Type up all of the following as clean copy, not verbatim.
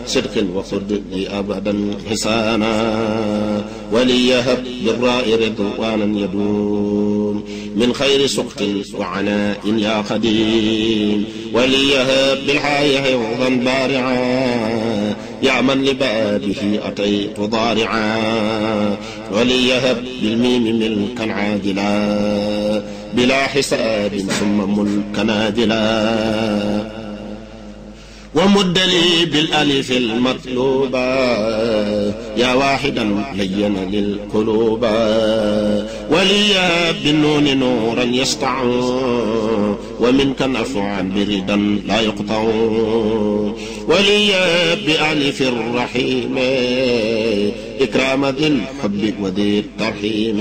صدق وخذ لي أبدا حسانا وليهب بالراء رضوانا يدوم من خير سخط وعناء يا قديم وليهب بالحي حفظا بارعا يا من لبابه أتيت ضارعا وليهب بالميم ملكا عادلا بلا حساب ثم ملكا نادلا ومد لي بالألف المطلوبة يا واحدا لين للقلوب وليا بالنون نورا يسطع ومنك نفعا بردا لا يقطع وليا بألف الرحيم إكرام ذي الحب وذي الترحيم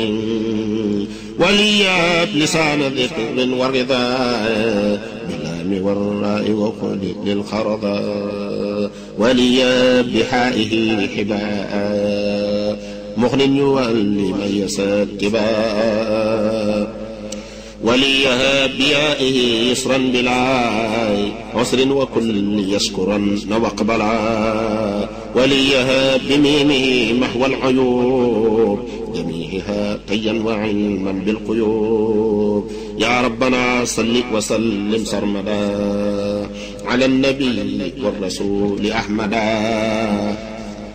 وليا بلسان ذكر والرضا باللام والراء وقل للخرضا وليا بحائه حباء مغن يولي من يسار تباء وليها بيائه يسرا بلا عسر وكل يشكرا واقبلا وليها بميمه محو العيوب جميعها قيا وعلما بالقيوب يا ربنا صل وسلم سرمدا على النبي والرسول أحمدا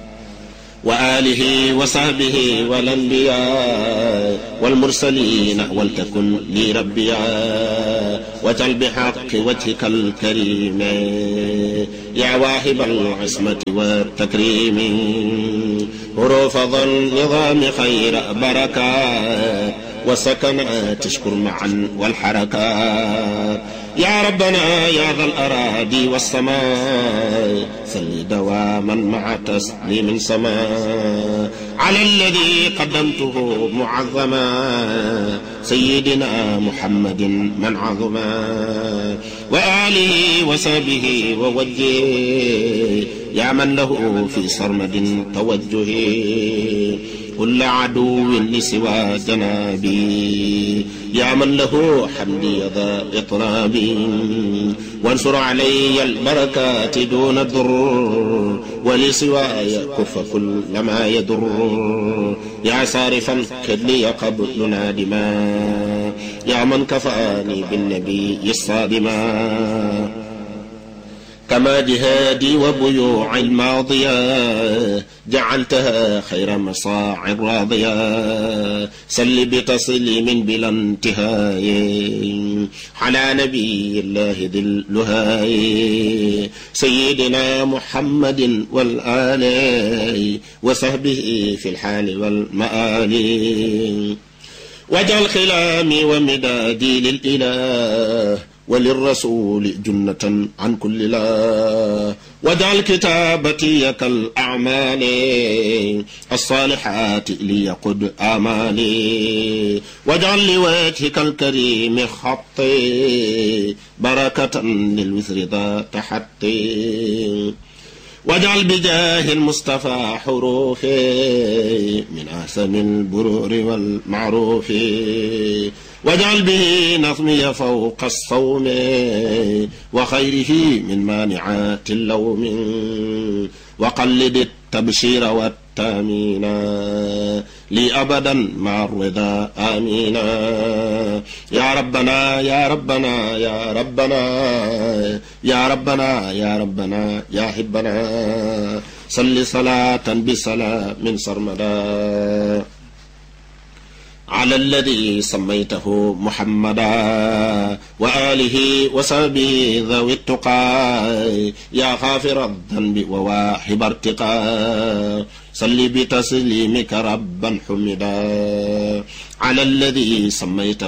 وآله وصحبه والأنبياء والمرسلين ولتكن لي ربيا واجعل بحق وجهك الكريم يا واهب العصمة والتكريم حروف ذا النظام خير بركات وسكنات تشكر معا والحركات يا ربنا يا ذا الأراضي والسماء صل دواما مع تسليم سماء على الذي قدمته معظما سيدنا محمد من عظما وآله وصحبه ووجهه يا من له في صرمد توجهه كل عدو لسوى جنابي يا من له حمدي ذا إطرابي وانصر علي البركات دون الضر ولسواي كف كل ما يضر يا صارفا كلي قبل نادما يا من كفاني بالنبي الصادما كما جهادي وبيوع الماضية جعلتها خير مصاع راضية سل بتسليم بلا انتهاء على نبي الله ذي الهاي سيدنا محمد والآل وصحبه في الحال والمآل واجعل خلامي ومدادي للإله وللرسول جنة عن كل لا واجعل كتابتي كالأعمال الصالحات ليقد آمالي واجعل لوجهك الكريم خطي بركة للوثر ذات حطي واجعل بجاه المصطفى حروفي من أحسن البرور والمعروف واجعل به نظمي فوق الصوم وخيره من مانعات اللوم وقلد التبشير والتامين لي أبدا مع الرضا آمين يا ربنا يا ربنا يا ربنا يا ربنا يا ربنا يا حبنا صل صلاة بسلام سرمدا على الذي سميته محمدا وآله وصحبه ذوي التقى يا غافر الذنب وواهب ارتقى صل بتسليمك ربا حمدا على الذي سميته